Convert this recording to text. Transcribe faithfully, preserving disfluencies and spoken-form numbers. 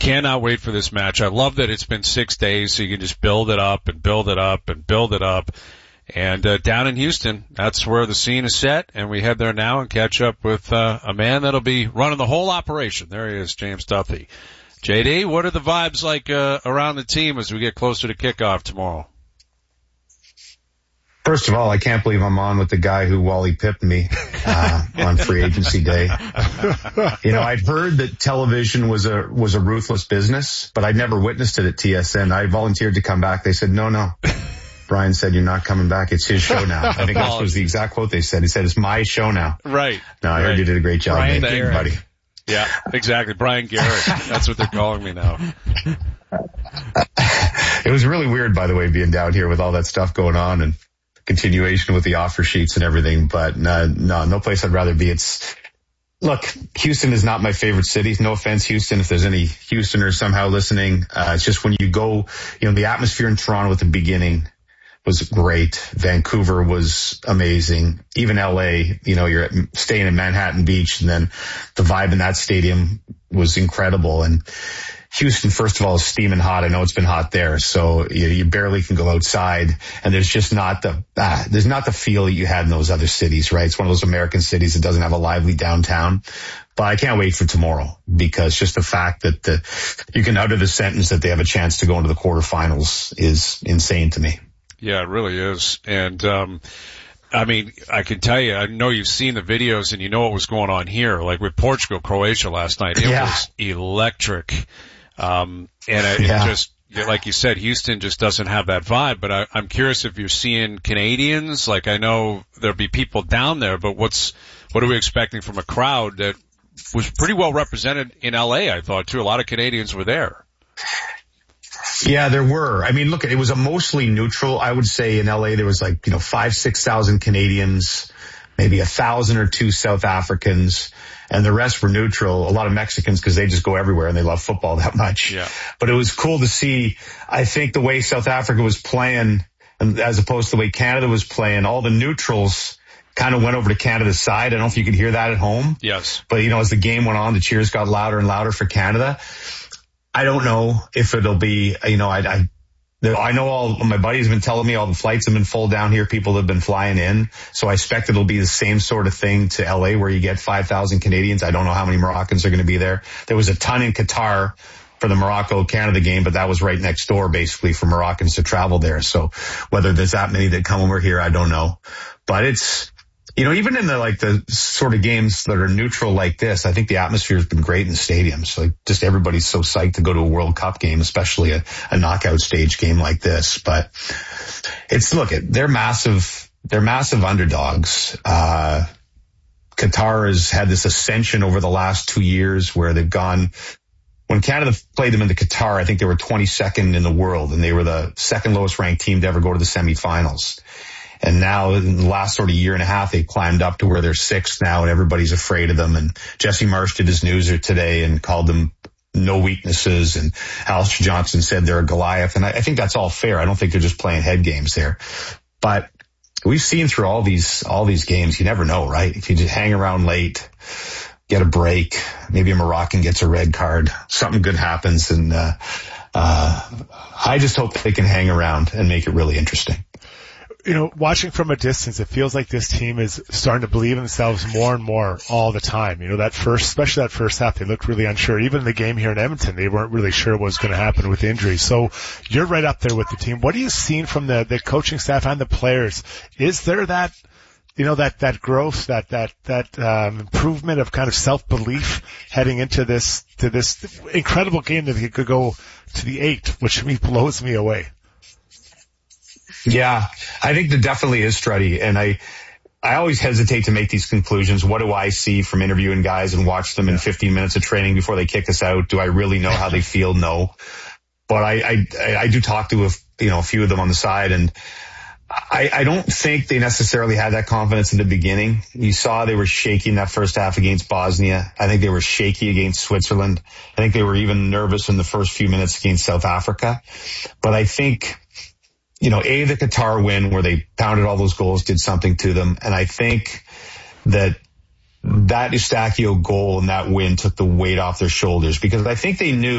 cannot wait for this match. I love that it's been six days, so you can just build it up and build it up and build it up. And uh, down in Houston, that's where the scene is set, and we head there now and catch up with uh, a man that'll be running the whole operation. There he is, James Duthie. J D, what are the vibes like uh, around the team as we get closer to kickoff tomorrow? First of all, I can't believe I'm on with the guy who Wally pipped me uh, on free agency day. You know, I'd heard that television was a was a ruthless business, but I'd never witnessed it at T S N. I volunteered to come back. They said, no, no. Brian said, you're not coming back. It's his show now. I think that was the exact quote they said. He said, it's my show now. Right. No, I right. heard you did a great job, Brian man. Garrett. Buddy. Yeah, exactly. Brian Garrett. That's what they're calling me now. It was really weird, by the way, being down here with all that stuff going on and continuation with the offer sheets and everything. But uh, no, no place I'd rather be. It's Look, Houston is not my favorite city. No offense, Houston, if there's any Houstoners somehow listening. Uh, it's just when you go, you know, the atmosphere in Toronto at the beginning was great. Vancouver was amazing. Even L A, you know, you're at, staying in Manhattan Beach, and then the vibe in that stadium was incredible. And Houston, first of all, is steaming hot. I know it's been hot there, so you, you barely can go outside, and there's just not the ah, there's not the feel that you had in those other cities, right? It's one of those American cities that doesn't have a lively downtown. But I can't wait for tomorrow, because just the fact that the, you can utter the sentence that they have a chance to go into the quarterfinals is insane to me. Yeah, it really is. And, um, I mean, I can tell you, I know you've seen the videos and you know what was going on here, like with Portugal, Croatia last night. It yeah. was electric. Um, and it, yeah. it just, like you said, Houston just doesn't have that vibe. But I, I'm curious if you're seeing Canadians. Like, I know there'll be people down there, but what's, what are we expecting from a crowd that was pretty well represented in L A, I thought, too. A lot of Canadians were there. Yeah, there were. I mean, look, it was a mostly neutral. I would say in L A there was like, you know, five, six thousand Canadians, maybe a thousand or two South Africans, and the rest were neutral. A lot of Mexicans, because they just go everywhere and they love football that much. Yeah. But it was cool to see. I think the way South Africa was playing, and as opposed to the way Canada was playing, all the neutrals kind of went over to Canada's side. I don't know if you could hear that at home. Yes. But, you know, as the game went on, the cheers got louder and louder for Canada. I don't know if it'll be, you know, I, I, I know all my buddies have been telling me all the flights have been full down here. People have been flying in. So I expect it'll be the same sort of thing to L A where you get five thousand Canadians. I don't know how many Moroccans are going to be there. There was a ton in Qatar for the Morocco-Canada game, but that was right next door basically for Moroccans to travel there. So whether there's that many that come over here, I don't know. But it's, you know, even in the, like, the sort of games that are neutral like this, I think the atmosphere has been great in the stadiums. Like, just everybody's so psyched to go to a World Cup game, especially a, a knockout stage game like this. But it's, look, they're massive, they're massive underdogs. Uh, Qatar has had this ascension over the last two years where they've gone, when Canada played them in the Qatar, I think they were twenty-second in the world, and they were the second lowest ranked team to ever go to the semifinals. And now in the last sort of year and a half, they've climbed up to where they're sixth now, and everybody's afraid of them. And Jesse Marsh did his newser today and called them no weaknesses. And Alistair Johnson said they're a Goliath. And I, I think that's all fair. I don't think they're just playing head games there. But we've seen through all these, all these games, you never know, right? If you just hang around late, get a break, maybe a Moroccan gets a red card, something good happens. And, uh, uh, I just hope they can hang around and make it really interesting. You know, watching from a distance, it feels like this team is starting to believe in themselves more and more all the time. You know, that first, especially that first half, they looked really unsure. Even in the game here in Edmonton, they weren't really sure what was going to happen with injuries. So you're right up there with the team. What are you seeing from the, the coaching staff and the players? Is there that, you know, that, that growth, that, that, that, um, improvement of kind of self-belief heading into this, to this incredible game that they could go to the eight, which me blows me away? Yeah, I think there definitely is, Struddy. And I, I always hesitate to make these conclusions. What do I see from interviewing guys and watch them in fifteen minutes of training before they kick us out? Do I really know how they feel? No. But I, I, I do talk to a, you know, a few of them on the side, and I, I don't think they necessarily had that confidence in the beginning. You saw they were shaky in that first half against Bosnia. I think they were shaky against Switzerland. I think they were even nervous in the first few minutes against South Africa. But I think, you know, A, the Qatar win where they pounded all those goals did something to them. And I think that that Eustachio goal and that win took the weight off their shoulders, because I think they knew